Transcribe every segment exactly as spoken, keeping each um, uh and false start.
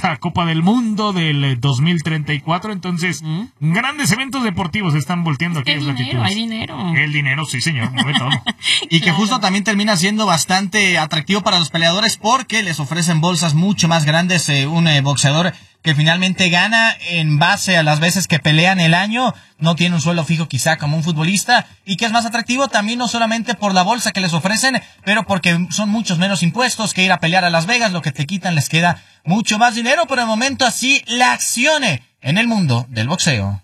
esta Copa del Mundo del dos mil treinta y cuatro. Entonces, ¿Mm? grandes eventos deportivos se están volteando aquí. Hay dinero, hay dinero. El dinero, sí señor, mueve todo. Y que justo también termina siendo bastante atractivo para los peleadores porque les ofrecen bolsas mucho más grandes. Eh, un eh, boxeador que finalmente gana en base a las veces que pelean el año, no tiene un sueldo fijo quizá como un futbolista, y que es más atractivo también no solamente por la bolsa que les ofrecen, pero porque son muchos menos impuestos que ir a pelear a Las Vegas, lo que te quitan les queda mucho más dinero. Por el momento así la acción en el mundo del boxeo.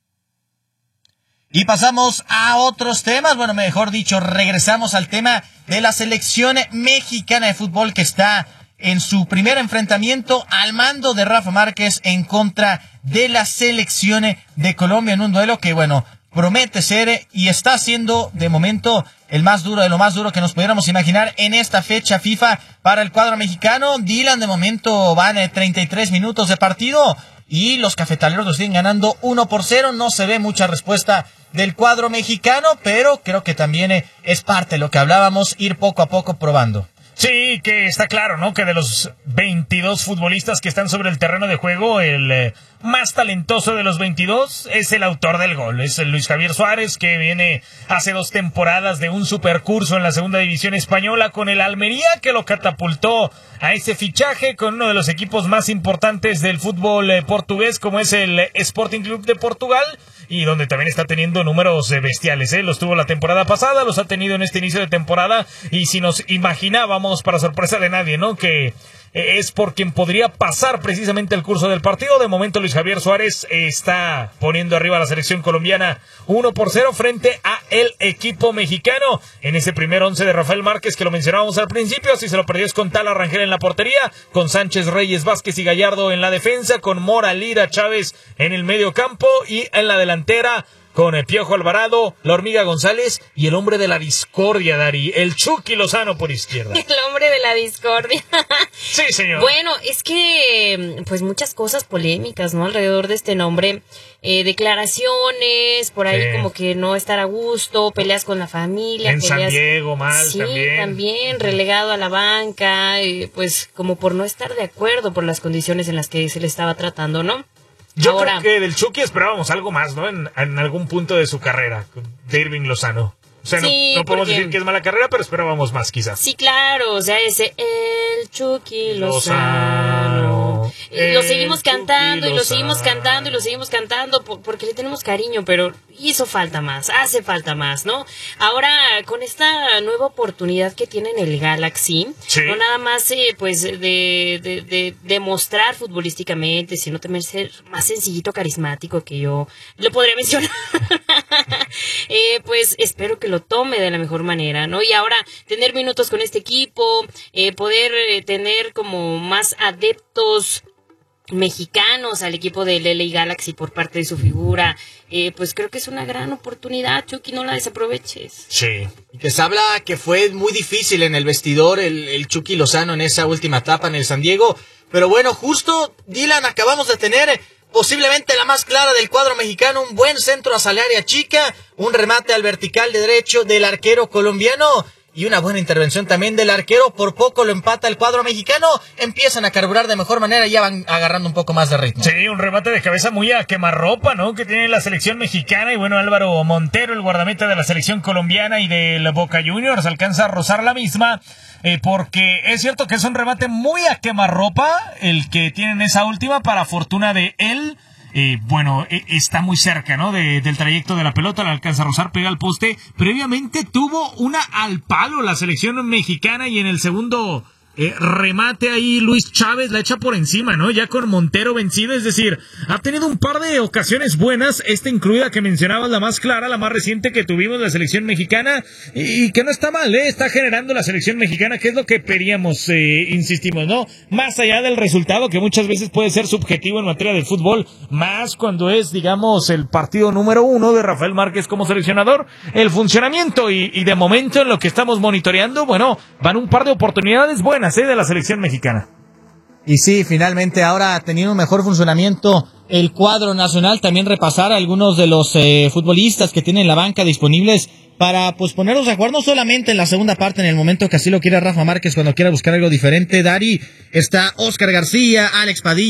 Y pasamos a otros temas, bueno, mejor dicho, regresamos al tema de la selección mexicana de fútbol que está en su primer enfrentamiento al mando de Rafa Márquez en contra de la selección de Colombia en un duelo que, bueno, promete ser y está siendo de momento el más duro de lo más duro que nos pudiéramos imaginar en esta fecha FIFA para el cuadro mexicano. Dylan, de momento van treinta y tres minutos de partido y los cafetaleros lo siguen ganando uno por cero. No se ve mucha respuesta del cuadro mexicano, pero creo que también es parte de lo que hablábamos, ir poco a poco probando. Sí, que está claro, ¿no? Que de los veintidós futbolistas que están sobre el terreno de juego, el eh, más talentoso de los veintidós es el autor del gol. Es el Luis Javier Suárez, que viene hace dos temporadas de un supercurso en la segunda división española con el Almería, que lo catapultó a ese fichaje con uno de los equipos más importantes del fútbol eh, portugués, como es el Sporting Club de Portugal, y donde también está teniendo números eh, bestiales, ¿eh? Los tuvo la temporada pasada, los ha tenido en este inicio de temporada, y si nos imaginábamos, para sorpresa de nadie, ¿no?, que eh, es por quien podría pasar precisamente el curso del partido, de momento Luis Javier Suárez eh, está poniendo arriba a la selección colombiana uno por cero frente a el equipo mexicano, en ese primer once de Rafael Márquez que lo mencionábamos al principio. Si se lo perdió es con Tala Rangel en la portería, con Sánchez, Reyes, Vázquez y Gallardo en la defensa, con Mora, Lira, Chávez en el medio campo, y en la delantera con el Piojo Alvarado, la Hormiga González y el hombre de la discordia, Dari, el Chucky Lozano por izquierda. El hombre de la discordia. Sí, señor. Bueno, es que, pues muchas cosas polémicas, ¿no?, alrededor de este nombre. Eh, declaraciones, por ahí sí, como que no estar a gusto, peleas con la familia. En peleas, San Diego, mal, sí, también. también, relegado a la banca, eh, pues como por no estar de acuerdo por las condiciones en las que se le estaba tratando, ¿no? Yo Ahora, creo que del Chucky esperábamos algo más, ¿no? En, en algún punto de su carrera, de Irving Lozano. O sea, sí, no, no podemos porque... decir que es mala carrera, pero esperábamos más, quizás. Sí, claro, o sea, ese el Chucky Lozano. El lo seguimos cantando Chucky y lo seguimos Lozano. cantando y lo seguimos cantando por, porque le tenemos cariño, pero hizo falta más, hace falta más, ¿no? Ahora, con esta nueva oportunidad que tiene en el Galaxy, sí, no nada más, eh, pues, de, de, de demostrar futbolísticamente, sino también ser más sencillito, carismático, que yo lo podría mencionar. eh, pues, espero que lo tome de la mejor manera, ¿no? Y ahora, tener minutos con este equipo, eh, poder eh, tener como más adeptos mexicanos al equipo del L A Galaxy por parte de su figura, eh, pues creo que es una gran oportunidad, Chucky, no la desaproveches. Sí. Y que se habla que fue muy difícil en el vestidor el, el Chucky Lozano en esa última etapa en el San Diego, pero bueno, justo, Dylan, acabamos de tener posiblemente la más clara del cuadro mexicano, un buen centro hacia el área chica, un remate al vertical de derecho del arquero colombiano y una buena intervención también del arquero. Por poco lo empata el cuadro mexicano, empiezan a carburar de mejor manera y ya van agarrando un poco más de ritmo. Sí, un remate de cabeza muy a quemarropa, ¿no?, que tiene la selección mexicana, y bueno, Álvaro Montero, el guardameta de la selección colombiana y del Boca Juniors, alcanza a rozar la misma, eh, porque es cierto que es un remate muy a quemarropa el que tienen esa última, para fortuna de él. Eh, bueno, eh, está muy cerca, ¿no?, de, del trayecto de la pelota, la alcanza a rozar, pega al poste. Previamente tuvo una al palo la selección mexicana, y en el segundo eh, remate ahí Luis Chávez la echa por encima, ¿no?, ya con Montero vencido. Es decir, ha tenido un par de ocasiones buenas, esta incluida que mencionabas, la más clara, la más reciente que tuvimos la selección mexicana, y, y que no está mal, ¿eh? Está generando la selección mexicana, que es lo que pedíamos, eh, insistimos, ¿no? Más allá del resultado, que muchas veces puede ser subjetivo en materia de fútbol, más cuando es, digamos, el partido número uno de Rafael Márquez como seleccionador, el funcionamiento, y, y de momento en lo que estamos monitoreando, bueno, van un par de oportunidades buenas, ¿eh?, de la selección mexicana. Y sí, finalmente ahora teniendo un mejor funcionamiento el cuadro nacional, también repasar a algunos de los eh, futbolistas que tienen la banca disponibles para pues ponerlos a jugar no solamente en la segunda parte, en el momento que así lo quiera Rafa Márquez, cuando quiera buscar algo diferente. Dari, está Oscar García, Alex Padilla,